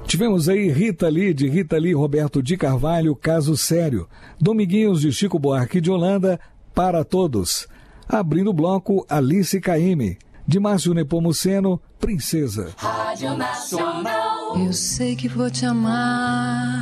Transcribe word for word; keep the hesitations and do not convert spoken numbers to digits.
Tivemos aí Rita Lee, de Rita Lee, Roberto de Carvalho, Caso Sério. Dominguinhos, de Chico Buarque de Holanda, Para Todos. Abrindo o bloco, Alice Caymmi. De Márcio Nepomuceno, Princesa. Rádio Nacional. Eu sei que vou te amar